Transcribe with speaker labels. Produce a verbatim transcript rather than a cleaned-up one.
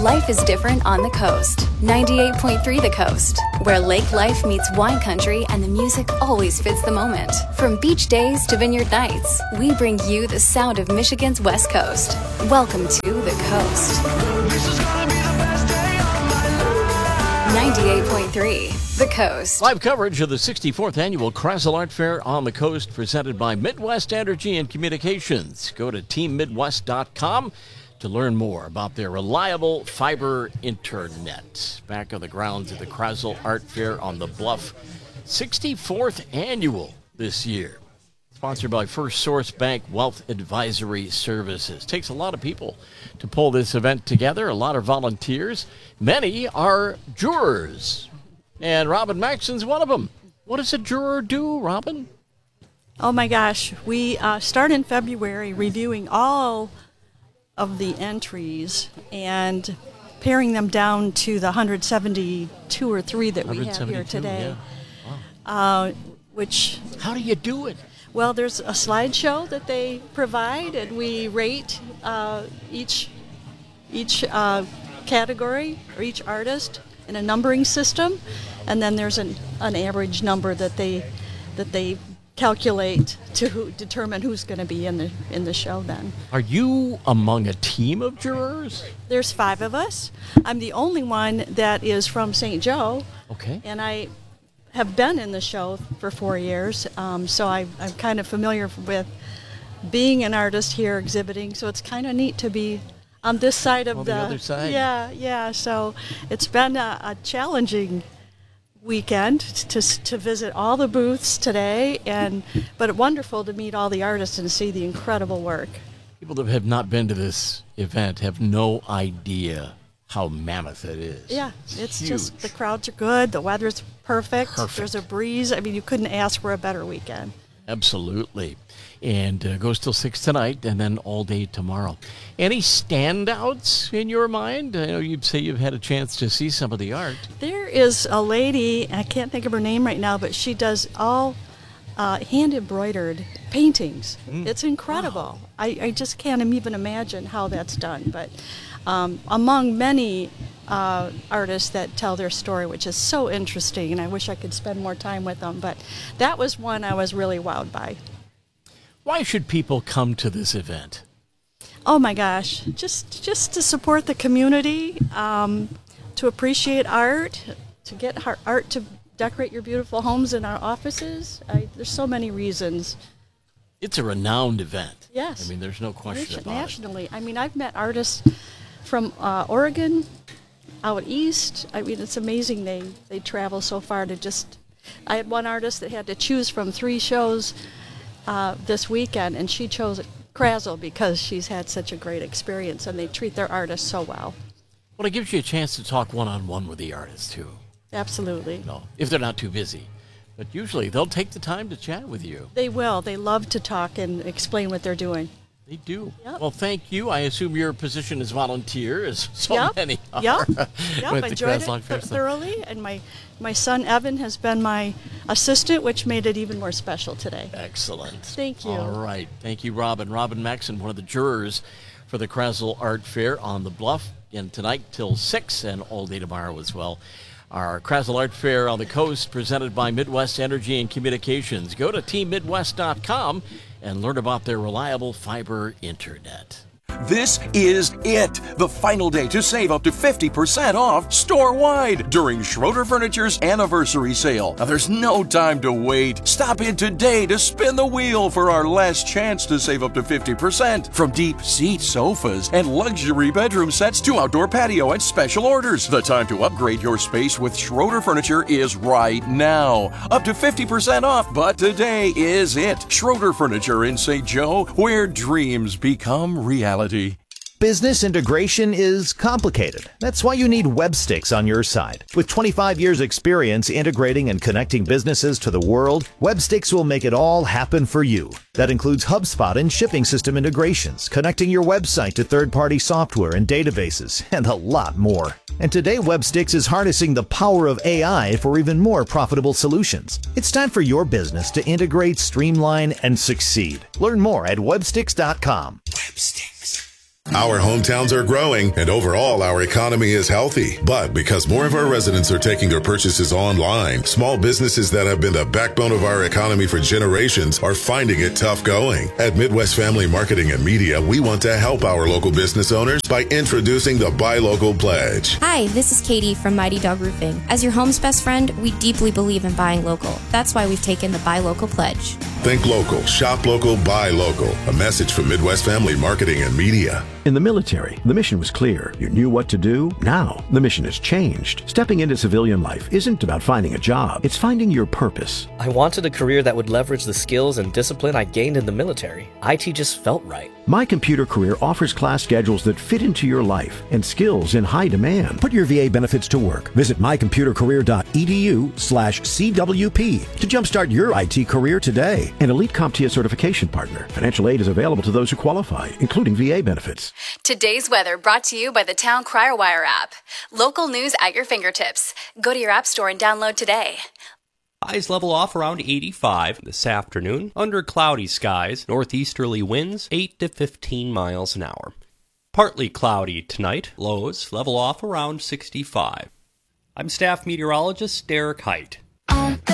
Speaker 1: Life is different on the coast. ninety-eight point three The Coast, where lake life meets wine country and the music always fits the moment. From beach days to vineyard nights, we bring you the sound of Michigan's West Coast. Welcome to The Coast. ninety-eight point three The Coast.
Speaker 2: Live coverage of the sixty-fourth Annual Krasl Art Fair on the Coast, presented by Midwest Energy and Communications. Go to team midwest dot com to learn more about their reliable fiber internet. Back on the grounds of the Krasl Art Fair on the Bluff, sixty-fourth Annual this year. Sponsored by First Source Bank Wealth Advisory Services. Takes a lot of people to pull this event together, a lot of volunteers. Many are jurors, and Robin Maxson's one of them. What does a juror do, Robin?
Speaker 3: Oh my gosh, we uh, start in February reviewing all of the entries and paring them down to the one hundred seventy-two or three that we have here today.
Speaker 2: Yeah. Wow.
Speaker 3: Uh, which
Speaker 2: How do you do it?
Speaker 3: Well, there's a slideshow that they provide, and we rate uh, each each uh, category or each artist in a numbering system, and then there's an, an average number that they that they calculate to who, determine who's going to be in the in the show. Then,
Speaker 2: are you among a team of jurors?
Speaker 3: There's five of us. I'm the only one that is from Saint Joe.
Speaker 2: Okay.
Speaker 3: And I have been in the show for four years, um, so I, I'm kind of familiar with being an artist here exhibiting. So it's kind of neat to be on this side of
Speaker 2: well,
Speaker 3: the,
Speaker 2: the other side.
Speaker 3: Yeah, yeah. So it's been a, a challenging weekend to to visit all the booths today, and but wonderful to meet all the artists and see the incredible work.
Speaker 2: People that have not been to this event have no idea how mammoth it is.
Speaker 3: Yeah, it's
Speaker 2: Huge.
Speaker 3: just the crowds are good, the weather's perfect.
Speaker 2: Perfect.
Speaker 3: There's a breeze. I mean, you couldn't ask for a better weekend.
Speaker 2: Absolutely. And uh, goes till six tonight and then all day tomorrow. Any standouts in your mind? I know you'd say you've had a chance to see some of the art.
Speaker 3: There is a lady, I can't think of her name right now, but she does all uh, hand-embroidered paintings. Mm. It's incredible. Wow. I, I just can't even imagine how that's done. But um, among many uh, artists that tell their story, which is so interesting, and I wish I could spend more time with them, but that was one I was really wowed by.
Speaker 2: Why should people come to this event?
Speaker 3: Oh my gosh, just just to support the community, um, to appreciate art, to get art to decorate your beautiful homes and our offices. I, there's so many reasons.
Speaker 2: It's a renowned event.
Speaker 3: Yes.
Speaker 2: I mean, there's no question about
Speaker 3: Nationally.
Speaker 2: it.
Speaker 3: I mean, I've met artists from uh, Oregon, out east. I mean, it's amazing they, they travel so far to just... I had one artist that had to choose from three shows uh, this weekend, and she chose Krasl because she's had such a great experience, and they treat their artists so well.
Speaker 2: Well, it gives you a chance to talk one-on-one with the artists, too.
Speaker 3: Absolutely.
Speaker 2: No, if they're not too busy. But usually they'll take the time to chat with you.
Speaker 3: They will. They love to talk and explain what they're doing.
Speaker 2: They do.
Speaker 3: Yep.
Speaker 2: Well, thank you. I assume your position as volunteer, as so
Speaker 3: yep.
Speaker 2: many are.
Speaker 3: Yep. Yep. I enjoyed it
Speaker 2: Fair
Speaker 3: thoroughly, and my, my son Evan has been my assistant, which made it even more special today.
Speaker 2: Excellent.
Speaker 3: Thank you.
Speaker 2: All right. Thank you, Robin. Robin Maxson, one of the jurors for the Krasl Art Fair on the Bluff. Again, tonight till six and all day tomorrow as well. Our Krasl Art Fair on the Coast, presented by Midwest Energy and Communications. Go to team midwest dot com and learn about their reliable fiber internet.
Speaker 4: This is it, the final day to save up to fifty percent off store-wide during Schroeder Furniture's anniversary sale. Now, there's no time to wait. Stop in today to spin the wheel for our last chance to save up to fifty percent. From deep seat sofas and luxury bedroom sets to outdoor patio and special orders. The time to upgrade your space with Schroeder Furniture is right now. Up to fifty percent off, but today is it. Schroeder Furniture in Saint Joe, where dreams become reality.
Speaker 5: Business integration is complicated. That's why you need Webstix on your side. With twenty-five years experience integrating and connecting businesses to the world, Webstix will make it all happen for you. That includes HubSpot and shipping system integrations, connecting your website to third-party software and databases, and a lot more. And today, Webstix is harnessing the power of A I for even more profitable solutions. It's time for your business to integrate, streamline, and succeed. Learn more at webstix dot com.
Speaker 4: Webstix.
Speaker 6: Our hometowns are growing, and overall, our economy is healthy. But because more of our residents are taking their purchases online, small businesses that have been the backbone of our economy for generations are finding it tough going. At Midwest Family Marketing and Media, we want to help our local business owners by introducing the Buy Local Pledge.
Speaker 7: Hi, this is Katie from Mighty Dog Roofing. As your home's best friend, we deeply believe in buying local. That's why we've taken the Buy Local Pledge.
Speaker 6: Think local, shop local, buy local. A message from Midwest Family Marketing and Media.
Speaker 8: In the military, the mission was clear. You knew what to do. Now, the mission has changed. Stepping into civilian life isn't about finding a job. It's finding your purpose.
Speaker 9: I wanted a career that would leverage the skills and discipline I gained in the military. I T just felt right.
Speaker 8: My Computer Career offers class schedules that fit into your life and skills in high demand. Put your V A benefits to work. Visit mycomputercareer.edu slash CWP to jumpstart your I T career today. An Elite CompTIA certification partner. Financial aid is available to those who qualify, including V A benefits.
Speaker 1: Today's weather brought to you by the Town Crier Wire app. Local news at your fingertips. Go to your app store and download today.
Speaker 10: Highs level off around eighty-five this afternoon. Under cloudy skies, northeasterly winds eight to fifteen miles an hour. Partly cloudy tonight. Lows level off around sixty-five. I'm staff meteorologist Derek Height.